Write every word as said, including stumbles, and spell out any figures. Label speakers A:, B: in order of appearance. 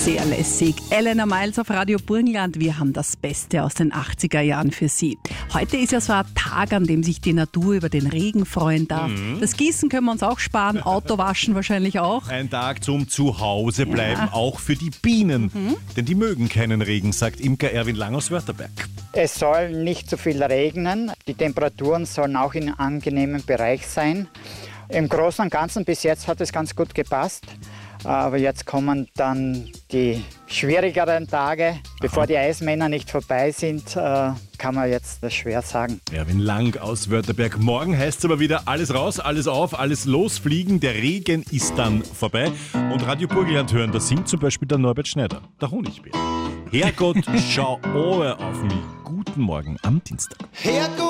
A: Sehr lässig. Elena Miles auf Radio Burgenland. Wir haben das Beste aus den achtziger Jahren für Sie. Heute ist ja so ein Tag, an dem sich die Natur über den Regen freuen darf. Mhm. Das Gießen können wir uns auch sparen, Auto waschen wahrscheinlich auch.
B: Ein Tag zum Zuhause bleiben,
A: Ja.
B: auch für die Bienen. Mhm. Denn die mögen keinen Regen, sagt Imker Erwin Lang aus Wörtherberg.
C: Es soll nicht zu viel regnen. Die Temperaturen sollen auch in einem angenehmen Bereich sein. Im Großen und Ganzen bis jetzt hat es ganz gut gepasst. Aber jetzt kommen dann die schwierigeren Tage. Bevor die Eismänner nicht vorbei sind, äh, kann man jetzt das schwer sagen.
B: Erwin Lang aus Wörtherberg. Morgen heißt es aber wieder alles raus, alles auf, alles losfliegen. Der Regen ist dann vorbei. Und Radio Burgenland hören, da singt zum Beispiel der Norbert Schneider, der Honigbär. Herrgott, schau ohr auf mich. Guten Morgen am Dienstag.
D: Herrgott,